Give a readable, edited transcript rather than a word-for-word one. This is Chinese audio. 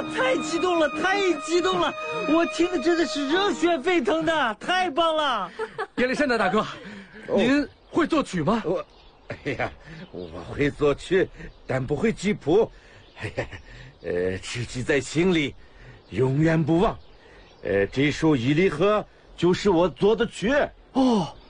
太激动了，太激动了！我听的真的是热血沸腾的，太棒了！ 亚历山大大哥，您会作曲吗？ 我会作曲，但不会记谱。只记在心里，永远不忘。这首《伊犁河》就是我做的曲。 哦，